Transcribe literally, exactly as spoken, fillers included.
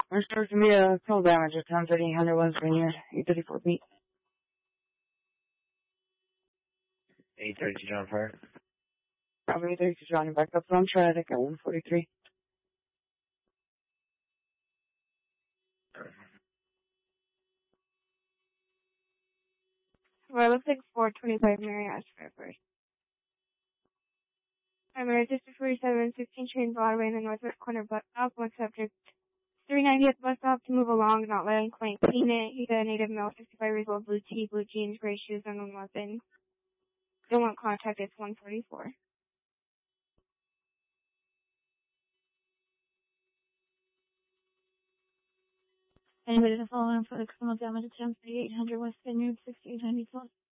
We're supposed to be a full damage at ten thirty hundred West Vineyard, eight thirty-four feet. eight thirty-two John Fire. Probably eight thirty-two John, back up on traffic at one forty-three. Well, it looks like four twenty-five Marriott Fairford. I'm at District forty-seven, sixteen train Broadway in the northwest corner bus stop. One subject, three ninety at the bus stop to move along, not letting client clean it. He's a native male, sixty-five years old, blue tee, blue jeans, gray shoes, unknown weapon. Don't want contact, it's one forty-four. Anybody to follow in for the criminal damage at ten thirty-eight hundred West Vineyard, sixty-eight ninety-four.